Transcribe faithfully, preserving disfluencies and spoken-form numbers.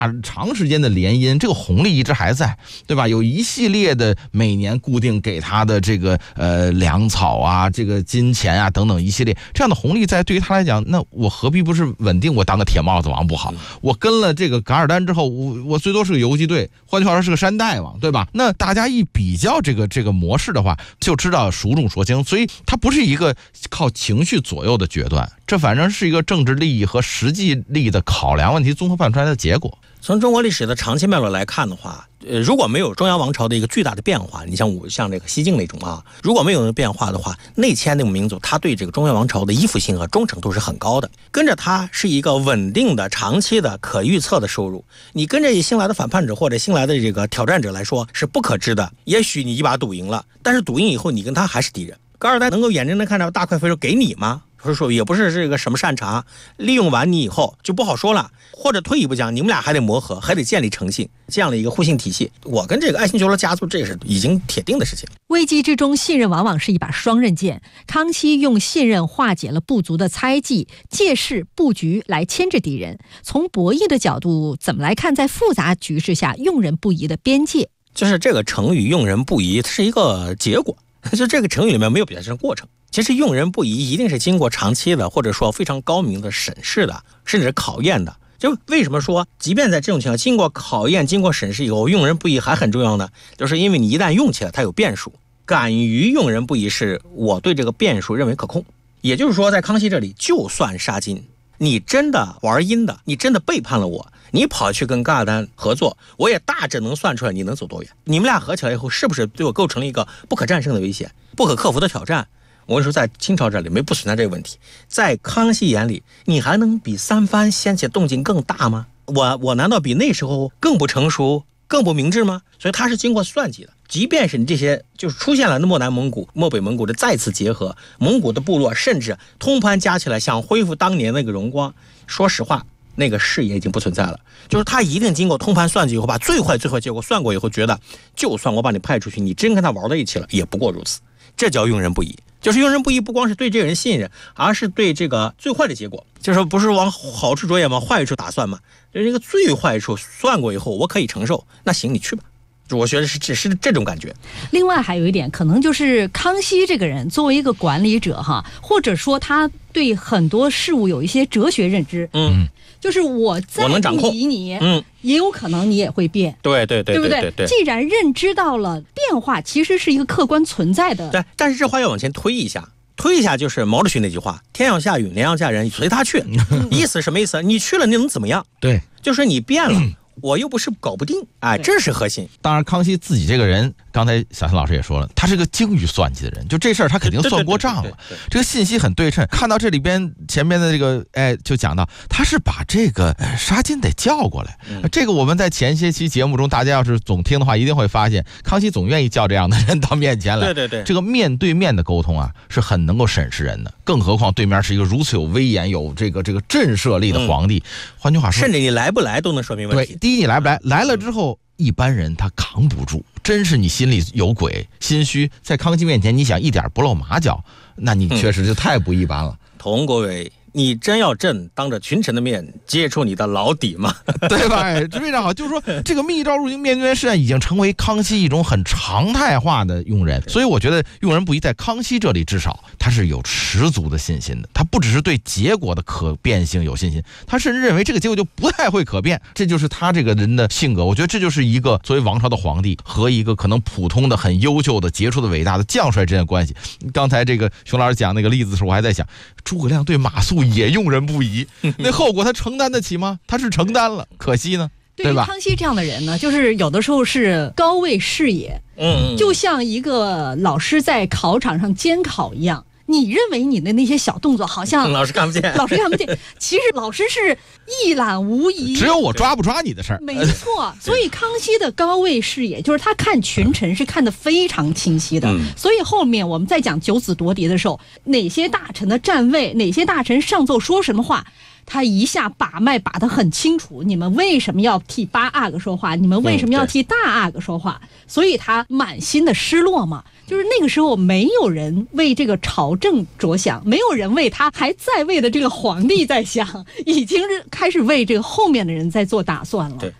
长时间的联姻，这个红利一直还在，对吧？有一系列的每年固定给他的这个呃粮草啊，这个金钱啊等等一系列这样的红利在，对于他来讲，那我何必不是稳定？我当个铁帽子王不好？我跟了这个噶尔丹之后，我我最多是个游击队，换句话说是个山大王，对吧？那大家一比较这个这个模式的话，就知道孰重孰轻。所以它不是一个靠情绪左右的决断，这反正是一个政治利益和实际利益的考量问题综合判出来的结果。 从中国历史的长期脉络来看的话，呃，如果没有中央王朝的一个巨大的变化，你像我像这个西晋那种啊，如果没有变化的话，内迁那种民族，他对这个中央王朝的依附性和忠诚度是很高的。跟着他是一个稳定的、长期的、可预测的收入。你跟着新来的反叛者或者新来的这个挑战者来说是不可知的。也许你一把赌赢了，但是赌赢以后，你跟他还是敌人。噶尔丹能够眼睁睁看到大块肥肉给你吗？不是说也不是这个什么善茬，利用完你以后就不好说了。或者退一步讲，你们俩还得磨合，还得建立诚信，这样的一个互信体系。我跟这个爱新觉罗家族，这是已经铁定的事情。 危机之中，信任往往是一把双刃剑。康熙用信任化解了部族的猜忌，借势布局来牵制敌人。从博弈的角度，怎么来看在复杂局势下用人不疑的边界？ 就是这个成语用人不疑，它是一个结果。就这个成语里面没有表现过程，其实用人不疑一定是经过长期的或者说非常高明的审视的，甚至是考验的。就为什么说即便在这种情况经过考验经过审视以后用人不疑还很重要呢？就是因为你一旦用起来它有变数，敢于用人不疑是我对这个变数认为可控。也就是说在康熙这里，就算杀金，你真的玩阴的，你真的背叛了我，你跑去跟噶尔丹合作，我也大致能算出来你能走多远。你们俩合起来以后，是不是对我构成了一个不可战胜的危险，不可克服的挑战？我跟你说，在清朝这里没不存在这个问题。在康熙眼里，你还能比三藩掀起动静更大吗？我我难道比那时候更不成熟、更不明智吗？所以他是经过算计的。即便是你这些就是出现了漠南蒙古、漠北蒙古的再次结合，蒙古的部落甚至通盘加起来想恢复当年那个荣光，说实话，那个视野已经不存在了。就是他一定经过通盘算计以后，把最坏最坏结果算过以后，觉得就算我把你派出去，你真跟他玩到一起了，也不过如此。这叫用人不疑。就是用人不疑，不光是对这个人信任，而是对这个最坏的结果，就是说不是往好处着眼，往坏处打算嘛。就是那个最坏处算过以后，我可以承受，那行你去吧。我觉得是只是这种感觉。 另外还有一点，可能就是康熙这个人作为一个管理者哈，或者说他对很多事物有一些哲学认知。 嗯， 就是我再不理你，嗯，也有可能你也会变。 对对对， 对不对？对对对，既然认知到了变化其实是一个客观存在的， 对。但是这话要往前推一下。推一下就是毛主席那句话：“天要下雨，娘要嫁人，随他去。”意思什么意思？你去了，你能怎么样？ 对， 就是你变了。我又不是搞不定，哎，这是核心。 当然，康熙自己这个人，刚才小新老师也说了，他是个精于算计的人，就这事儿他肯定算过账了。这个信息很对称。看到这里边前面的这个，哎，就讲到他是把这个沙金得叫过来。嗯、这个我们在前些期节目中，大家要是总听的话，一定会发现，康熙总愿意叫这样的人到面前来。 对对对， 这个面对面的沟通啊，是很能够审视人的。更何况对面是一个如此有威严、有这个这个震慑力的皇帝。嗯、换句话说， 甚至你来不来都能说明问题。 对，第一你来不来，来了之后，一般人他扛不住，真是你心里有鬼、心虚，在康熙面前你想一点不露马脚，那你确实就太不一般了。 嗯、佟国伟，你真要朕当着群臣的面揭出你的老底吗？ 对吧？非常好，就是说这个密诏入京面对面试案已经成为康熙一种很常态化的用人，所以我觉得用人不疑，在康熙这里至少他是有十足的信心的。他不只是对结果的可变性有信心，他甚至认为这个结果就不太会可变，这就是他这个人的性格。我觉得这就是一个作为王朝的皇帝和一个可能普通的很优秀的杰出的伟大的将帅之间的关系。刚才这个熊老师讲那个例子的时候，我还在想，诸葛亮对马谡也用人不疑，那后果他承担得起吗？他是承担了，可惜呢， 对吧？对于康熙这样的人呢，就是有的时候是高位视野，嗯，就像一个老师在考场上监考一样。你认为你的那些小动作好像老师看不见， 老师看不见，其实老师是一览无遗， 只有我抓不抓你的事儿。 没错，所以康熙的高位视野就是他看群臣是看得非常清晰的。嗯、所以后面我们在讲九子夺嫡的时候，哪些大臣的站位，哪些大臣上奏说什么话，他一下把脉把得很清楚。你们为什么要替八阿哥说话？你们为什么要替大阿哥说话？嗯、所以他满心的失落嘛。 就是那个时候没有人为这个朝政着想，没有人为他还在位的这个皇帝在想，已经是开始为这个后面的人在做打算了。 对，